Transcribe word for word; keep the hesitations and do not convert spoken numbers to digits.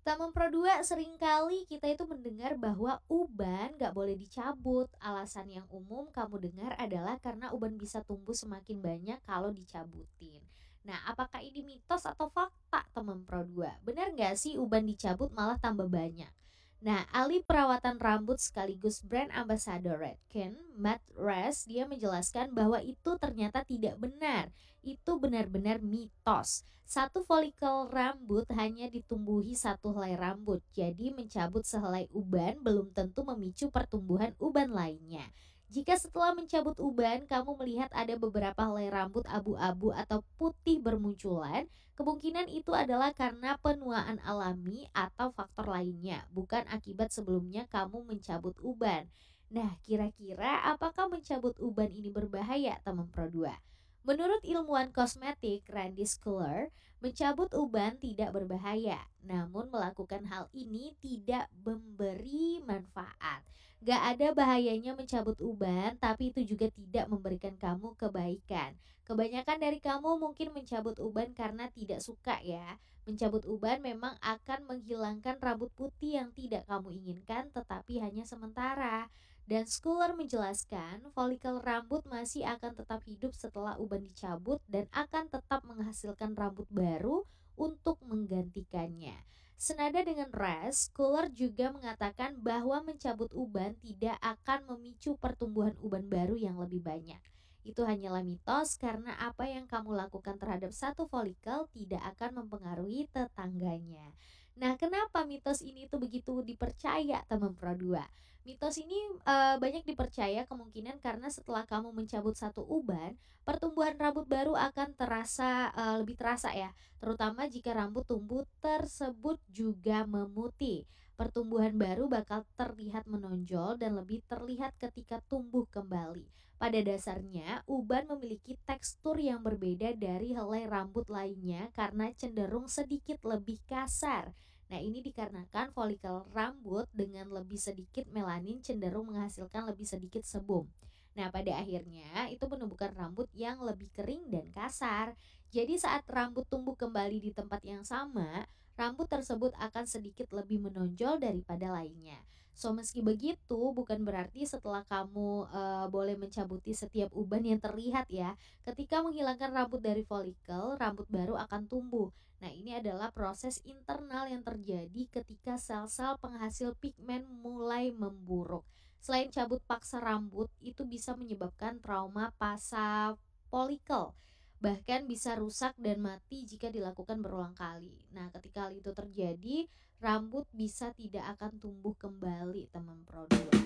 Taman Pro dua seringkali kita itu mendengar bahwa uban nggak boleh dicabut. Alasan yang umum kamu dengar adalah karena uban bisa tumbuh semakin banyak kalau dicabutin. Nah, apakah ini mitos atau fakta teman Pro dua? Benar nggak sih uban dicabut malah tambah banyak? Nah, ahli perawatan rambut sekaligus brand ambassador Redken, Matt Rest, dia menjelaskan bahwa itu ternyata tidak benar. Itu benar-benar mitos. Satu folikel rambut hanya ditumbuhi satu helai rambut, jadi mencabut sehelai uban belum tentu memicu pertumbuhan uban lainnya. Jika setelah mencabut uban, kamu melihat ada beberapa helai rambut abu-abu atau putih bermunculan, kemungkinan itu adalah karena penuaan alami atau faktor lainnya, bukan akibat sebelumnya kamu mencabut uban. Nah, kira-kira apakah mencabut uban ini berbahaya, teman Pro dua? Menurut ilmuwan kosmetik Randy Schuller, mencabut uban tidak berbahaya, namun melakukan hal ini tidak memberi manfaat. Gak ada bahayanya mencabut uban, tapi itu juga tidak memberikan kamu kebaikan. Kebanyakan dari kamu mungkin mencabut uban karena tidak suka ya. Mencabut uban memang akan menghilangkan rambut putih yang tidak kamu inginkan, tetapi hanya sementara. Dan Schuller menjelaskan, folikel rambut masih akan tetap hidup setelah uban dicabut dan akan tetap menghasilkan rambut baru untuk menggantikannya. Senada dengan Res, Schuller juga mengatakan bahwa mencabut uban tidak akan memicu pertumbuhan uban baru yang lebih banyak. Itu hanyalah mitos karena apa yang kamu lakukan terhadap satu folikel tidak akan mempengaruhi tetangganya. Nah, kenapa mitos ini tuh begitu dipercaya teman Pro dua? Mitos ini eh, banyak dipercaya kemungkinan karena setelah kamu mencabut satu uban, pertumbuhan rambut baru akan terasa eh, lebih terasa ya, terutama jika rambut tumbuh tersebut juga memutih. Pertumbuhan baru bakal terlihat menonjol dan lebih terlihat ketika tumbuh kembali. Pada dasarnya, uban memiliki tekstur yang berbeda dari helai rambut lainnya karena cenderung sedikit lebih kasar. Nah, ini dikarenakan folikel rambut dengan lebih sedikit melanin cenderung menghasilkan lebih sedikit sebum. Nah, pada akhirnya itu menumbuhkan rambut yang lebih kering dan kasar. Jadi saat rambut tumbuh kembali di tempat yang sama, rambut tersebut akan sedikit lebih menonjol daripada lainnya. So, meski begitu, bukan berarti setelah kamu eh, boleh mencabuti setiap uban yang terlihat ya. Ketika menghilangkan rambut dari folikel, rambut baru akan tumbuh. Nah, ini adalah proses internal yang terjadi ketika sel-sel penghasil pigmen mulai memburuk. Selain cabut paksa rambut, itu bisa menyebabkan trauma pasa folikel. Bahkan bisa rusak dan mati jika dilakukan berulang kali. Nah, ketika hal itu terjadi, rambut bisa tidak akan tumbuh kembali, teman Pro dua.